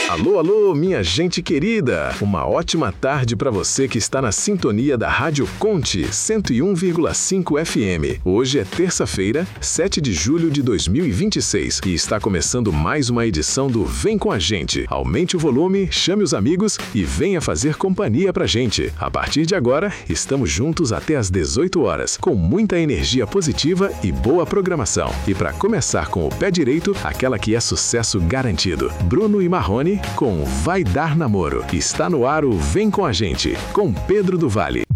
Alô, alô, minha gente querida! Uma ótima tarde para você que está na sintonia da Rádio Conte 101,5 FM. Hoje é terça-feira, 7 de julho de 2026 e está começando mais uma edição do Vem com a Gente. Aumente o volume, chame os amigos e venha fazer companhia pra gente. A partir de agora, estamos juntos até às 18 horas, com muita energia positiva e boa programação. E para começar com o pé direito, aquela que é sucesso garantido. Bruno e Marrone com Vai Dar Namoro. Está no ar o Vem com a Gente, com Pedro do Vale.